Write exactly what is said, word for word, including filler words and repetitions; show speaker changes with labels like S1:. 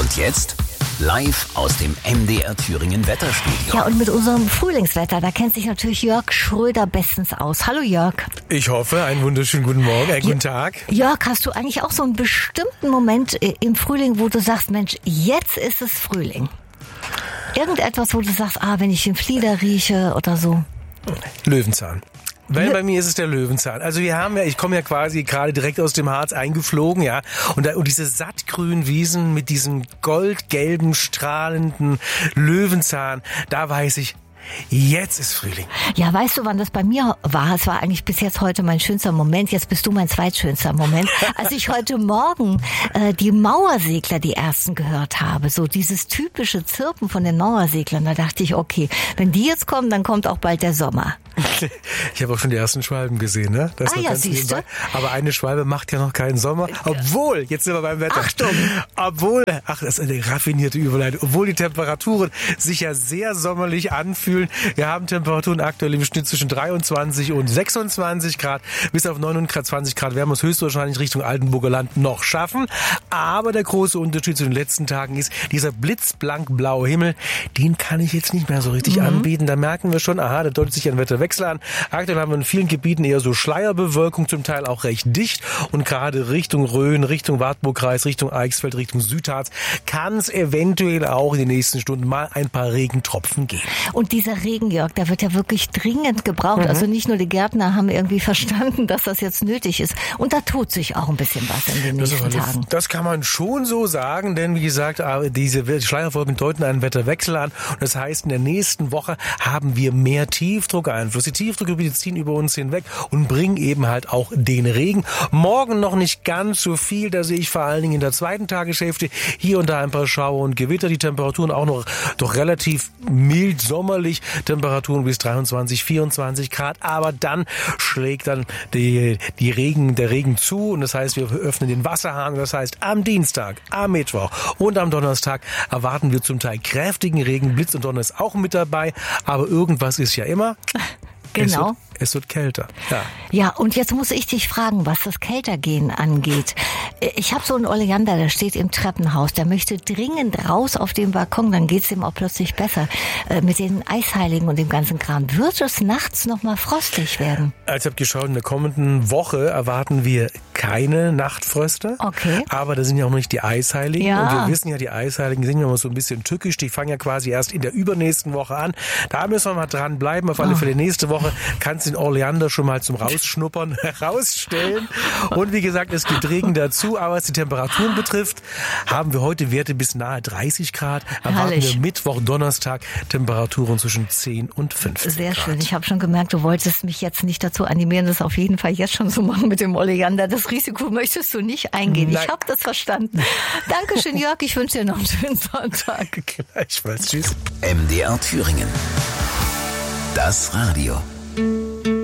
S1: Und jetzt live aus dem M D R Thüringen Wetterstudio.
S2: Ja, und mit unserem Frühlingswetter, da kennt sich natürlich Jörg Schröder bestens aus. Hallo Jörg.
S3: Ich hoffe, einen wunderschönen guten Morgen, einen guten Tag.
S2: Jörg, hast du eigentlich auch so einen bestimmten Moment im Frühling, wo du sagst, Mensch, jetzt ist es Frühling? Irgendetwas, wo du sagst, ah, wenn ich den Flieder rieche oder so?
S3: Löwenzahn. Weil bei mir ist es der Löwenzahn. Also wir haben ja, ich komme ja quasi gerade direkt aus dem Harz eingeflogen, ja. Und, da, und diese sattgrünen Wiesen mit diesem goldgelben, strahlenden Löwenzahn, da weiß ich, jetzt ist Frühling.
S2: Ja, weißt du, wann das bei mir war? Es war eigentlich bis jetzt heute mein schönster Moment. Jetzt bist du mein zweitschönster Moment. Als ich heute Morgen äh, die Mauersegler, die ersten gehört habe, so dieses typische Zirpen von den Mauerseglern, da dachte ich, okay, wenn die jetzt kommen, dann kommt auch bald der Sommer.
S3: Ich habe auch schon die ersten Schwalben gesehen, ne? Das
S2: ah ja, siehst du?
S3: Aber eine Schwalbe macht ja noch keinen Sommer. Obwohl, jetzt sind wir beim Wetter.
S2: Achtung!
S3: Obwohl, ach, das ist eine raffinierte Überleitung. Obwohl die Temperaturen sich ja sehr sommerlich anfühlen. Wir haben Temperaturen aktuell im Schnitt zwischen dreiundzwanzig und sechsundzwanzig Grad. Bis auf neunundzwanzig Grad werden wir es höchstwahrscheinlich Richtung Altenburger Land noch schaffen. Aber der große Unterschied zu den letzten Tagen ist, dieser blitzblank blaue Himmel, den kann ich jetzt nicht mehr so richtig mhm. anbieten. Da merken wir schon, aha, da deutet sich ein Wetterwechsel an. Aktuell haben wir in vielen Gebieten eher so Schleierbewölkung, zum Teil auch recht dicht. Und gerade Richtung Rhön, Richtung Wartburgkreis, Richtung Eichsfeld, Richtung Südharz kann es eventuell auch in den nächsten Stunden mal ein paar Regentropfen geben.
S2: Und dieser Regen, Jörg, der wird ja wirklich dringend gebraucht. Mhm. Also nicht nur die Gärtner haben irgendwie verstanden, dass das jetzt nötig ist. Und da tut sich auch ein bisschen was in den nächsten
S3: das,
S2: Tagen.
S3: Das kann man schon so sagen, denn wie gesagt, diese Schleierwolken deuten einen Wetterwechsel an. Und das heißt, in der nächsten Woche haben wir mehr Tiefdruckeinfluss. Die Tiefdruckgebiete ziehen über uns hinweg und bringen eben halt auch den Regen. Morgen noch nicht ganz so viel, da sehe ich vor allen Dingen in der zweiten Tageshälfte hier und da ein paar Schauer und Gewitter. Die Temperaturen auch noch doch relativ mild sommerlich. Temperaturen bis dreiundzwanzig, vierundzwanzig Grad. Aber dann schlägt dann die, die Regen, der Regen zu. Und das heißt, wir öffnen den Wasserhahn. Das heißt, am Dienstag, am Mittwoch und am Donnerstag erwarten wir zum Teil kräftigen Regen. Blitz und Donner ist auch mit dabei. Aber irgendwas ist ja immer.
S2: Genau.
S3: Es wird, es wird kälter. Ja.
S2: Ja, und jetzt muss ich dich fragen, was das Kältergehen angeht. Ich habe so einen Oleander, der steht im Treppenhaus. Der möchte dringend raus auf den Balkon, dann geht's ihm auch plötzlich besser. Mit den Eisheiligen und dem ganzen Kram. Wird es nachts noch mal frostig werden?
S3: Also ich habe geschaut, in der kommenden Woche erwarten wir keine Nachtfröste.
S2: Okay.
S3: Aber da sind ja auch noch nicht die Eisheiligen.
S2: Ja.
S3: Und wir wissen ja, die Eisheiligen sind ja immer so ein bisschen tückisch. Die fangen ja quasi erst in der übernächsten Woche an. Da müssen wir mal dran bleiben. Auf alle
S2: oh.
S3: Fälle nächste Woche kannst du den Oleander schon mal zum Rausschnuppern herausstellen. Und wie gesagt, es gibt Regen dazu. Aber was die Temperaturen betrifft, haben wir heute Werte bis nahe dreißig Grad. Erwarten
S2: Herrlich.
S3: wir Mittwoch, Donnerstag Temperaturen zwischen zehn und fünfzehn
S2: Sehr
S3: Grad.
S2: schön. Ich habe schon gemerkt, du wolltest mich jetzt nicht dazu animieren, das auf jeden Fall jetzt schon so machen mit dem Oleander. Das Risiko möchtest du nicht eingehen.
S3: Nein.
S2: Ich habe das verstanden. Dankeschön, Jörg. Ich wünsche dir noch einen schönen Sonntag.
S3: Gleichfalls. Tschüss.
S1: M D R Thüringen. Das Radio.